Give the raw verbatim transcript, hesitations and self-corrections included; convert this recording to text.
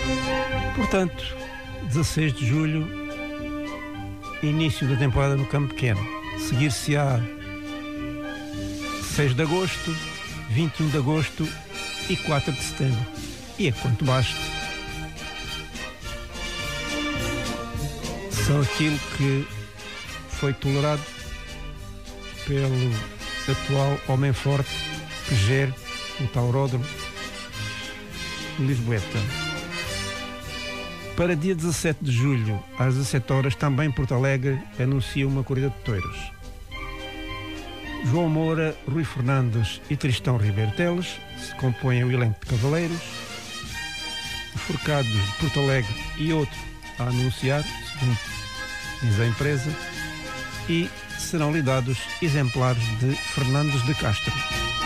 Portanto, dezasseis de julho, início da temporada no Campo Pequeno. Seguir-se-á seis de agosto, vinte e um de agosto e quatro de setembro. E é quanto basta. São aquilo que foi tolerado pelo atual homem forte que gere o Tauródromo Lisboeta. Para dia dezassete de julho, às dezassete horas, também Porto Alegre anuncia uma corrida de touros. João Moura, Rui Fernandes e Tristão Ribeiro Teles se compõem o elenco de cavaleiros. Forcados de Porto Alegre e outro a anunciar, segundo diz a empresa, e serão lhe dados exemplares de Fernandes de Castro.